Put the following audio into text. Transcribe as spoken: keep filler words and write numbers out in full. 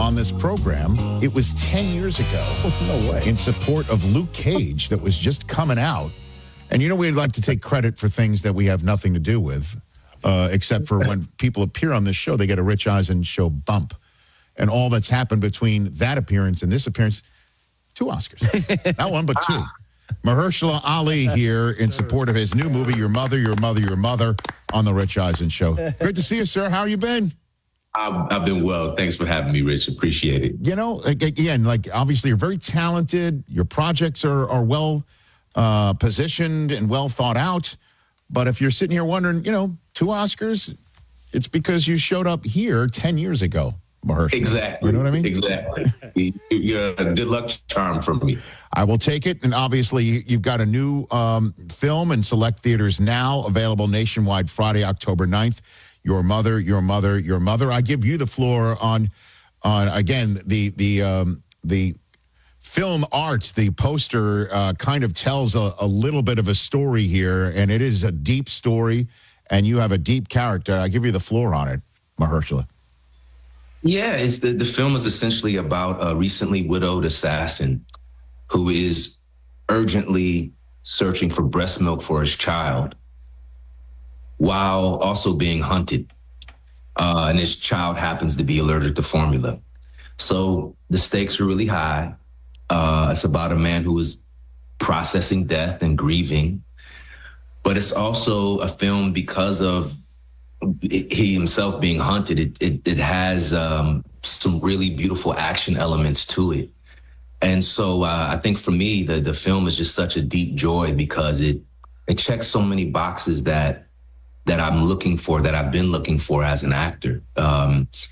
on this program. It was ten years ago. No way. In support of Luke Cage that was just coming out. And you know, we'd like to take credit for things that we have nothing to do with, uh, except for when people appear on this show, they get a Rich Eisen show bump. And all that's happened between that appearance and this appearance, two Oscars. Not one, but two. Mahershala Ali here in support of his new movie, Your Mother, Your Mother, Your Mother, on the Rich Eisen Show. Great to see you, sir. How you been? I've, I've been well. Thanks for having me, Rich. Appreciate it. You know, again, like obviously you're very talented. Your projects are, are well uh, positioned and well thought out. But if you're sitting here wondering, you know, two Oscars, it's because you showed up here ten years ago, Mahershala. Exactly. You know what I mean? Exactly. You're a good luck charm for me. I will take it. And obviously, you've got a new um, film in select theaters now, available nationwide Friday, October ninth. Your Mother, Your Mother, Your Mother. I give you the floor on, on again, the the um, the film art, the poster uh, kind of tells a, a little bit of a story here, and it is a deep story, and you have a deep character. I give you the floor on it, Mahershala. Yeah, it's the, the film is essentially about a recently widowed assassin who is urgently searching for breast milk for his child, while also being hunted. Uh, and his child happens to be allergic to formula. So the stakes are really high. Uh, it's about a man who is processing death and grieving. But it's also a film because of he himself being hunted. It, it, it has um, some really beautiful action elements to it. And so uh, I think for me, the, the film is just such a deep joy because it it checks so many boxes that that I'm looking for, that I've been looking for as an actor. Um,